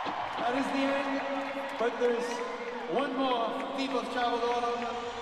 That is the end, but there's one more. People's traveled all over.